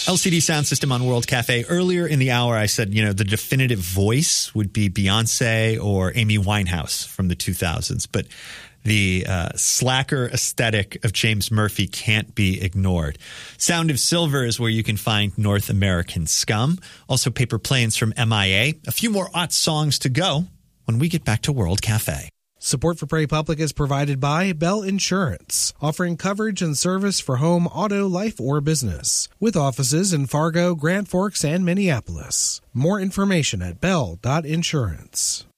LCD Sound System on World Cafe. Earlier in the hour, I said, the definitive voice would be Beyonce or Amy Winehouse from the 2000s. But the slacker aesthetic of James Murphy can't be ignored. Sound of Silver is where you can find North American Scum. Also Paper Planes from MIA. A few more aught songs to go when we get back to World Cafe. Support for Prairie Public is provided by Bell Insurance, offering coverage and service for home, auto, life, or business, with offices in Fargo, Grand Forks, and Minneapolis. More information at bell.insurance.